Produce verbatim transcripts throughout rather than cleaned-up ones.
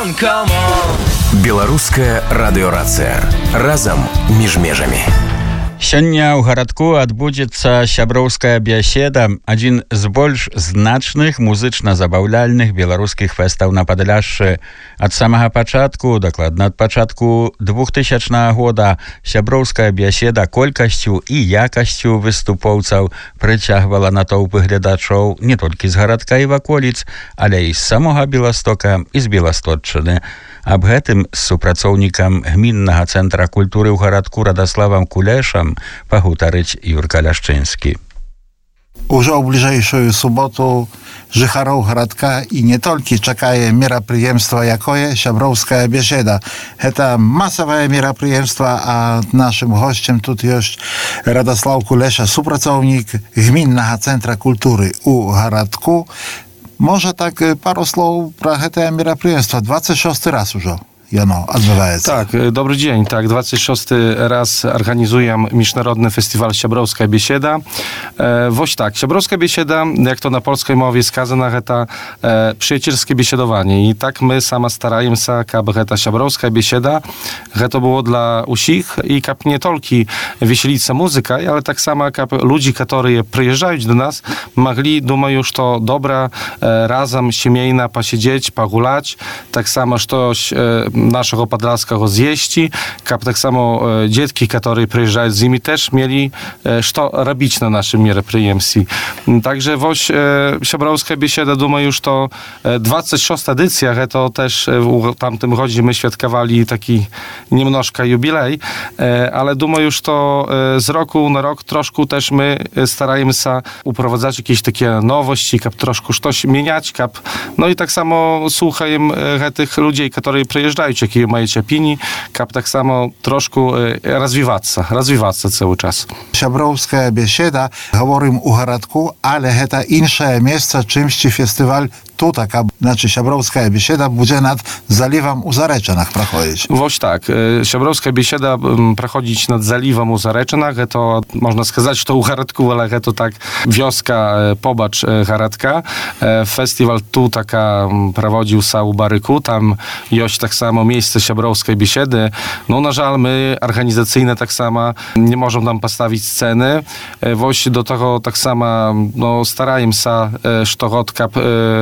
Беларуская радыёрацыя. Разам між межамі. Сёння ў гарадку адбудзецца сяброўская бяседа, адзін з больш значных музычна-забаўляльных беларускіх фэстаў на Падляшшы. Ад самага пачатку, дакладна ад пачатку двухтысячнага года, сяброўская бяседа колькасцю і якасцю выступоўцаў прыцягвала натоўпы гледачоў не толькі з гарадка і ваколіц, але і з самога Беластока і з Беластотчыны. Аб гэтым з супрацоўнікам гміннага цэнтра культуры ў гарадку Радаславам Кулешам пагутарыць Юрка Ляшчынскі. Ужо ў бліжэйшую суботу жыхароў гарадка і не толькі чакае мерапрыемства, якое сяброўская беседа. Гэта масавае мерапрыемства, а нашым госцем тут ёсць Радаслаў Кулеша, супрацоўнік гміннага цэнтра культуры ў гарадку. Może tak paru słów про гэтае мерапрыемства. двадцать шосты раз ужо яно адбываецца. Tak, dobry dzień. Tak, двадцать шосты raz organizuję Międzynarodny Festiwal Siabrowska Biesieda. E, Woś tak, Siabrowska Biesieda, jak to na polskiej mowie skazana, гэта e, przyjacielskie biesiedowanie. I tak my sama starajemy się, aby гэта Siabrowska Biesieda, гэта było dla usich i kap nie tolki weselica muzyka, ale tak samo kap ludzi, którzy przyjeżdżają do nas, mogli, думаю, że dobra e, razem siemiejna posiedzieć, pogulać, tak samo coś e, naszego podlaskiego zjeści, kap tak samo e, dzieci, które przyjeżdżają z nimi, też mieli e, co robić na naszym мероприемстве. Także woś e, Siabrowska Biesieda, думаю, że to e, двадцать szósta edycja, to też e, w tamtym roku my świadkowali taki niemnożka jubilej, e, ale думаю, że to e, z roku na rok troszkę też my starajmy się uprowadzać jakieś takie nowości, kap troszkę coś zmieniać, kap, no i tak samo słuchajem e, tych ludzi, którzy przyjeżdżają, jakie mają opinii, kap tak samo troszkę e, rozwijać się, rozwijać się cały czas. Siabrowska Biesieda, говорим у гарадку, ale гэта іншае месца, чымсьці фестываль tu taka, znaczy Siabrowska Biesieda będzie nad zaliwem u Zareczynach prochodzić. Woś tak, Siabrowska Biesieda prochodzić nad zaliwem u Zareczynach, to można сказać, że to u Haradku, ale to tak wioska pobacz Haradka. Festiwal tu taka prowadził sa u Baryku, tam jest tak samo miejsce Siabrowskiej Biesiedy. No na żal my organizacyjne tak samo nie możemy tam postawić sceny. Woś do tego tak samo no, starajmy się, że to odkap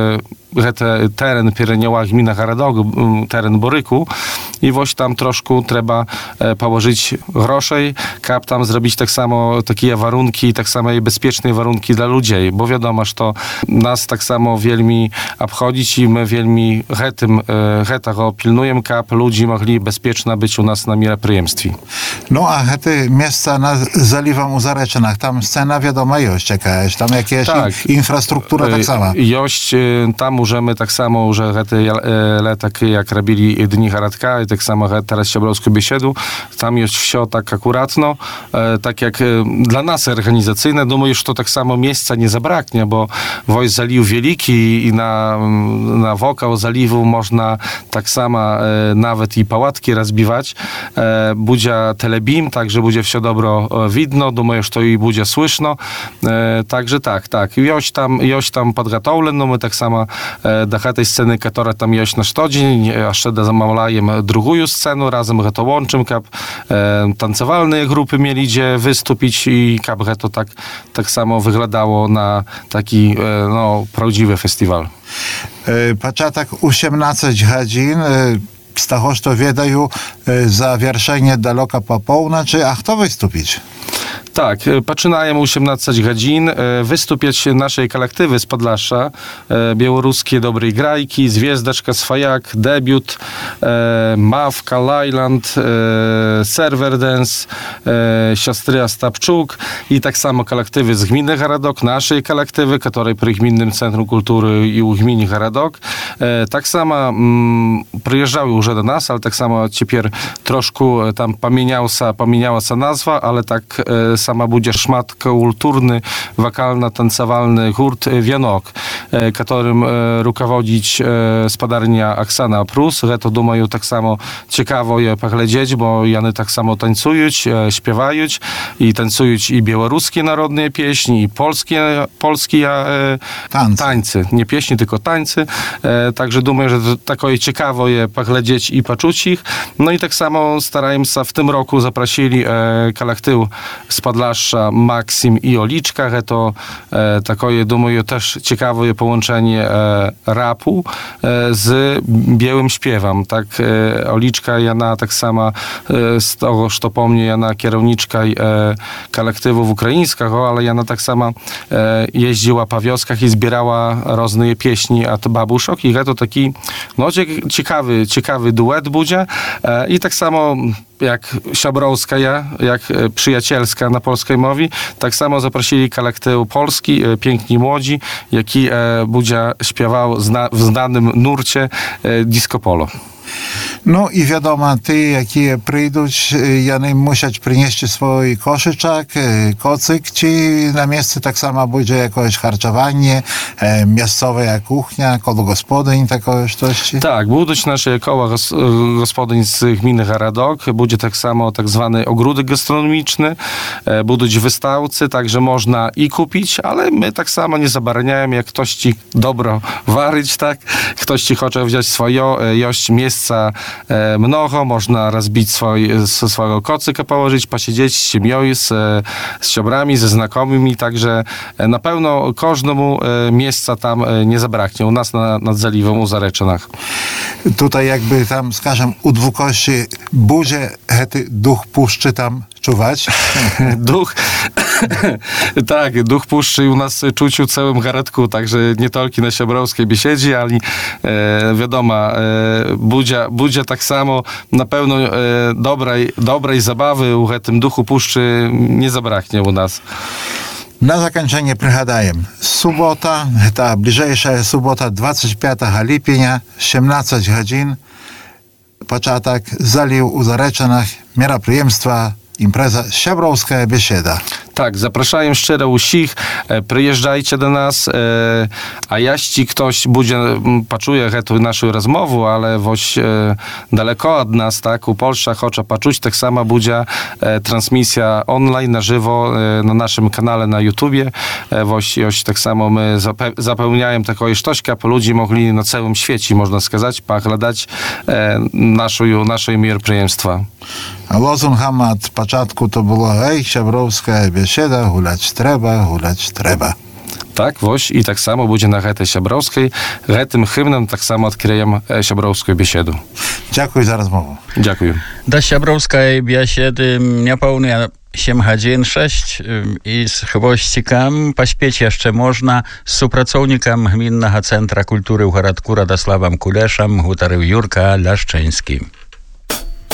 teren Pirenioła gmina Haradog, teren Boryku i woś tam troszkę trzeba e, położyć groszej, kap tam zrobić tak samo takie warunki, tak samo i bezpieczne warunki dla ludzi, bo wiadomo, że to nas tak samo wielmi obchodzić i my wielmi hetym, e, hetego pilnujemy, kap ludzi mogli bezpieczna być u nas na meropryjemstwie. No a hety miejsca na zaliwem u Zareczynach, tam scena wiadomo jest jakaś, tam jakieś tak, infrastruktura tak sama. Jość, tam możemy tak samo, że hety le, tak jak robili Dni Haradka i tak samo teraz Siabrowską Biesiedu, tam jest wsio tak akuratno, e, tak jak e, dla nas organizacyjne, думаю, że to tak samo miejsca nie zabraknie, bo wojsk zaliw wielki i na, na wokół zaliwu można tak samo e, nawet i pałatki rozbiwać. E, będzie telebim, także będzie wsio dobro widno, думаю, że to i będzie słyszno. E, także tak, tak. Jość tam, jość tam podgotowlen, no my tak samo e, do tej sceny, która tam jest na sztodzień, jeszcze zamawlajem drugą scenę, razem to łączym, kap e, tancowalne grupy mieli gdzie wystąpić i kap to tak, tak samo wyglądało na taki e, no, prawdziwy festiwal. E, Początek osiemnaście godzin, e, z tego, co wiedają, e, zawierszenie daleka po północy, a kto wystąpić? Tak, zaczynają osiemnaście godzin, wystąpić naszej kolektywy z Podlasza, białoruskie dobrej grajki, Zwiezdeczka Swajak, Debiut, Mawka, Lajland, Server Dance, Siostry Stapczuk i tak samo kolektywy z gminy Haradok, naszej kolektywy, której przy Gminnym Centrum Kultury i u gminy Haradok. Tak samo mm, przyjeżdżały już do nas, ale tak samo teraz troszkę tam pomieniała się nazwa, ale tak sama będzie szmat kulturny, wokalno-tancowalny hurt Wianok, którym rukowodzić spadarnia Oksana Prus. To, думаю, tak samo ciekawo je poglądać, bo jany tak samo tańcują, śpiewają i tańcują i białoruskie narodne pieśni, i polskie, polskie Tańce. tańce. Nie pieśni, tylko tańce. Także думаю, że to takie ciekawo je poglądać i poczuć ich. No i tak samo starałem się w tym roku zaprosili kolektyw z Podlasza Maksim i Oliczka. To takie, думаю, też ciekawe połączenie rapu z białym śpiewem. Tak, Oliczka, jana tak sama z tego, co pomnie, jana kierowniczka kolektywów ukraińskich, ale jana tak sama jeździła po wioskach i zbierała różne pieśni od babuszok i to taki no, ciekawy, ciekawy duet będzie. I tak samo jak siabrowska, jak przyjacielska na polskiej mowie, tak samo zaprosili kolektyw polski, Piękni Młodzi, jaki będzie śpiewał zna, w znanym nurcie disco polo. No i wiadomo, ty, jakie przyjdą, jany musiać przynieść swój koszyczak, kocyk, czy na miejscu tak samo będzie jakieś harczowanie, e, miejscowa kuchnia, koło gospodyń, takie coś? Tak, będą nasze koła gos, gospodyń z gminy Haradok, będzie tak samo tak zwany ogródek gastronomiczny, e, będą wystawcy, także można i kupić, ale my tak samo nie zabraniamy, jak ktoś ci dobro waryć, tak, ktoś ci chce wziąć swoje, jość miejsca e, mnogo, można rozbić swój, swojego kocyka położyć, posiedzieć z siemią, z, z siobrami, ze znakomymi, także na pewno każdemu e, miejsca tam e, nie zabraknie. U nas na, nad zaliwem u Zareczynach. Tutaj jakby tam, skażem, u dwukości budzie, hety duch puszczy tam czuwać. Duch, tak, duch puszczy u nas czuć u całym Haradku, także nie tylko na Siabrowskiej Biesiedzie, ale e, wiadomo, e, budzia, budzia tak samo na pewno e, dobrej, dobrej zabawy u tym duchu puszczy nie zabraknie u nas. Na zakończenie przychadaję. Sobota, ta bliżejsza sobota, dwudziestego piątego lipca, siedemnaście godzin, początek, zaliw u Zareczynach, meroprijemstwa, impreza Siabrowska Biesieda. Tak, zapraszają szczerze usich, e, przyjeżdżajcie do nas, e, a jeśli ktoś będzie, poczuje tę naszą rozmowę, ale woś e, daleko od nas, tak, u Polsza chce poczuć, tak samo będzie e, transmisja online, na żywo, e, na naszym kanale na YouTubie, e, woś, woś tak samo my zape- zapełniają taką sztośkę, aby ludzie mogli na całym świecie, można сказать, poglądać e, naszą, naszą meroprijemstwa. A lozungam od początku to było hej, Siabrowska Biesieda, gulać trzeba, gulać trzeba. Tak, woś i tak samo będzie na Hetę Siabrowskiej. Tym hymnem tak samo odkryjemy Siabrowską Biesiedę. Dziękuję za rozmowę. Dziękuję. Do Siabrowskiej Biesiedy niepełne siedem godzin sześć i z chwościkam pośpieć jeszcze można z supracownikiem Gminnego Centra Kultury u Haradku Radosławem Kuleszem, hutarył Jurka Laszczyński.